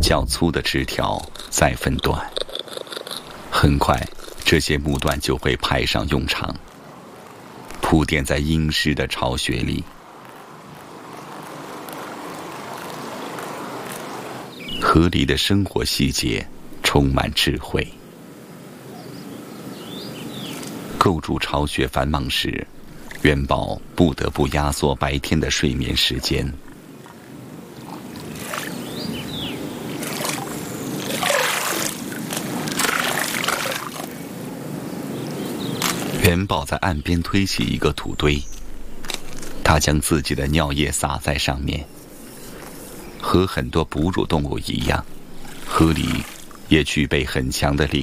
较粗的枝条再分段。很快，这些木段就会派上用场，铺垫在阴湿的巢穴里。河狸的生活细节充满智慧。构筑巢穴繁忙时，元宝不得不压缩白天的睡眠时间。元宝在岸边推起一个土堆，他将自己的尿液洒在上面。和很多哺乳动物一样，河狸也具备很强的领